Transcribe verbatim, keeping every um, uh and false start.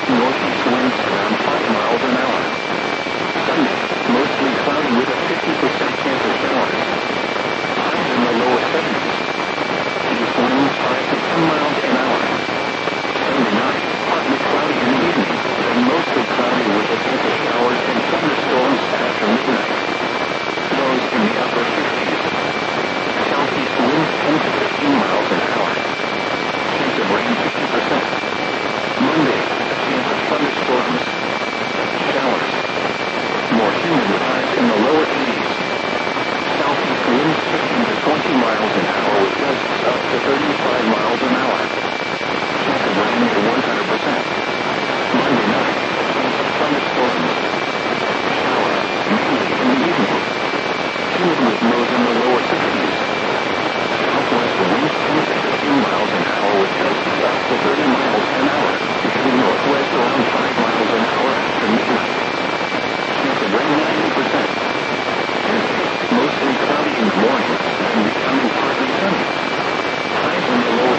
Northeast winds around five miles an hour. Sunday, mostly cloudy with a fifty percent chance of showers. Highs in the lower seventies. East winds five to ten miles an hour. Sunday night, partly cloudy in the evening, then mostly cloudy with a chance of showers and thunderstorms after midnight. Lows in the upper sixties. Southeast winds ten to fifteen miles an hour. Chance of rain fifty percent. Monday, a chance of thunderstorms. Showers. More humid with highs in the lower eighties. Southeast winds fifteen to twenty miles an hour with gusts up to thirty-five miles an hour. Chance of rain near one hundred percent. Monday night, a chance of thunderstorms. Showers, mainly in the evening. Humid with lows in the lower sixties. Southwest winds ten to fifteen miles an hour with gusts up to thirty miles an hour. Heading northwest or